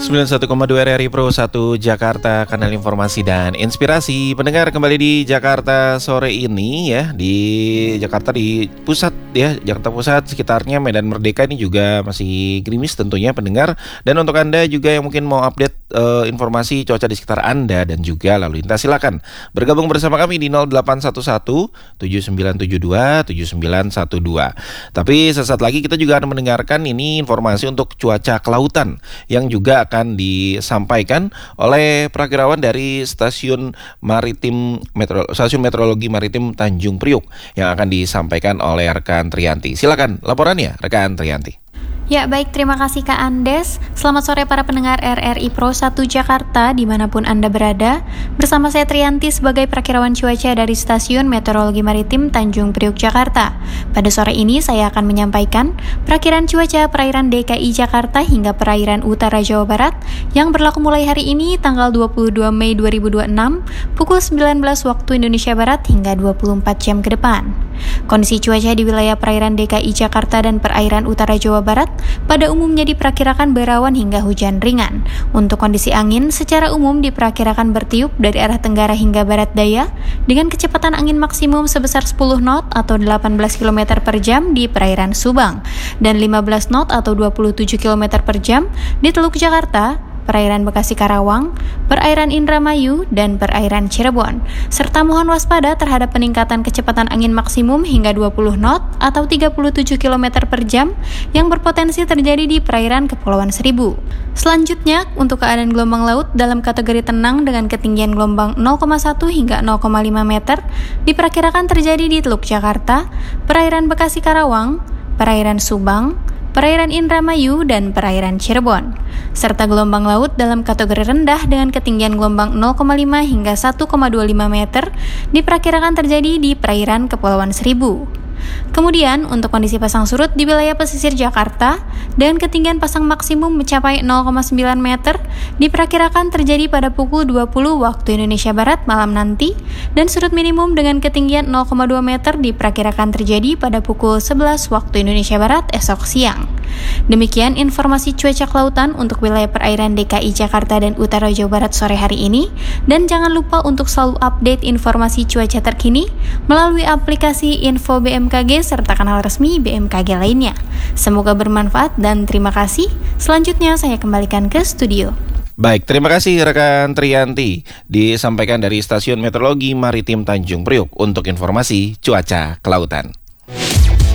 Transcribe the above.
91,2 RRI Pro 1 Jakarta, kanal informasi dan inspirasi. Pendengar, kembali di Jakarta sore ini ya, di Jakarta di pusat ya, Jakarta Pusat sekitarnya Medan Merdeka ini juga masih gerimis tentunya pendengar. Dan untuk Anda juga yang mungkin mau update informasi cuaca di sekitar Anda dan juga lalu lintas, silakan bergabung bersama kami di 0811 7972 7912. Tapi sesaat lagi kita juga akan mendengarkan ini informasi untuk cuaca kelautan yang juga akan disampaikan oleh prakirawan dari Stasiun Meteorologi Maritim Tanjung Priuk yang akan disampaikan oleh rekan Trianti. Silakan laporannya rekan Trianti. Ya, baik, terima kasih Kak Andes. Selamat sore para pendengar RRI Pro 1 Jakarta dimanapun Anda berada. Bersama saya Trianti sebagai prakirawan cuaca dari Stasiun Meteorologi Maritim Tanjung Priuk, Jakarta. Pada sore ini saya akan menyampaikan perakiraan cuaca perairan DKI Jakarta hingga perairan utara Jawa Barat yang berlaku mulai hari ini tanggal 22 Mei 2026 pukul 19 waktu Indonesia Barat hingga 24 jam ke depan. Kondisi cuaca di wilayah perairan DKI Jakarta dan perairan utara Jawa Barat pada umumnya diperkirakan berawan hingga hujan ringan. Untuk kondisi angin secara umum diperkirakan bertiup dari arah tenggara hingga barat daya dengan kecepatan angin maksimum sebesar 10 knot atau 18 km per jam di perairan Subang dan 15 knot atau 27 km per jam di Teluk Jakarta, perairan Bekasi Karawang, perairan Indramayu, dan perairan Cirebon. Serta mohon waspada terhadap peningkatan kecepatan angin maksimum hingga 20 knot atau 37 km per jam yang berpotensi terjadi di perairan Kepulauan Seribu. Selanjutnya, untuk keadaan gelombang laut dalam kategori tenang dengan ketinggian gelombang 0,1 hingga 0,5 meter diperkirakan terjadi di Teluk Jakarta, perairan Bekasi Karawang, perairan Subang, perairan Indramayu, dan perairan Cirebon. Serta gelombang laut dalam kategori rendah dengan ketinggian gelombang 0,5 hingga 1,25 meter diperkirakan terjadi di perairan Kepulauan Seribu. Kemudian, untuk kondisi pasang surut di wilayah pesisir Jakarta dengan ketinggian pasang maksimum mencapai 0,9 meter diperkirakan terjadi pada pukul 20 waktu Indonesia Barat malam nanti, dan surut minimum dengan ketinggian 0,2 meter diperkirakan terjadi pada pukul 11 waktu Indonesia Barat esok siang. Demikian informasi cuaca kelautan untuk wilayah perairan DKI Jakarta dan Utara Jawa Barat sore hari ini, dan jangan lupa untuk selalu update informasi cuaca terkini melalui aplikasi Info BMKG serta kanal resmi BMKG lainnya. Semoga bermanfaat dan terima kasih. Selanjutnya saya kembalikan ke studio. Baik, terima kasih rekan Trianti disampaikan dari Stasiun Meteorologi Maritim Tanjung Priuk untuk informasi cuaca kelautan.